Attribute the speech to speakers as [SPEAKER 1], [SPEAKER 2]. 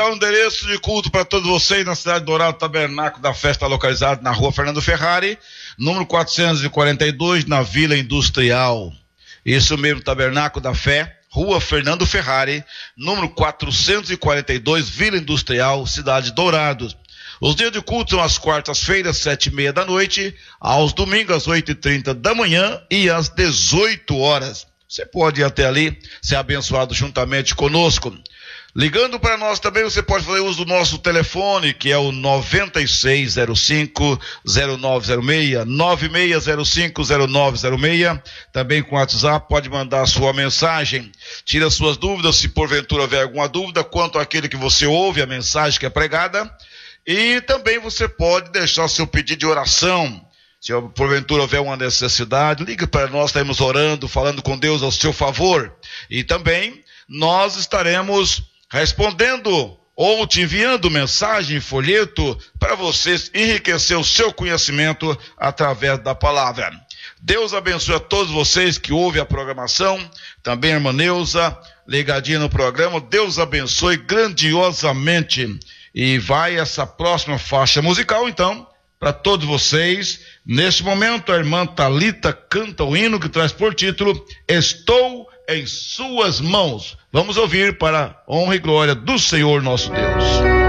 [SPEAKER 1] o endereço de culto para todos vocês na cidade de Dourado, Tabernáculo da Festa, localizado na rua Fernando Ferrari, número 442, na Vila Industrial. Isso mesmo, Tabernáculo da Fé, rua Fernando Ferrari, número 442, Vila Industrial, cidade de Dourado. Os dias de culto são às quartas-feiras, 7h30 da noite, aos domingos, às 8h30 da manhã e às 18 horas. Você pode ir até ali, ser abençoado juntamente conosco. Ligando para nós também, você pode fazer uso do nosso telefone, que é o 9605-0906, 9605-0906. Também com o WhatsApp, pode mandar a sua mensagem. Tira suas dúvidas, se porventura houver alguma dúvida, quanto àquele que você ouve, a mensagem que é pregada. E também você pode deixar o seu pedido de oração. Se porventura houver uma necessidade, ligue para nós, estaremos orando, falando com Deus ao seu favor. E também nós estaremos respondendo ou te enviando mensagem, folheto, para vocês enriquecer o seu conhecimento através da palavra. Deus abençoe a todos vocês que ouvem a programação, também a irmã Neuza, ligadinha no programa. Deus abençoe grandiosamente. E vai essa próxima faixa musical, então, para todos vocês. Neste momento, a irmã Thalita canta o hino que traz por título Estou em Suas Mãos. Vamos ouvir para a honra e glória do Senhor nosso Deus.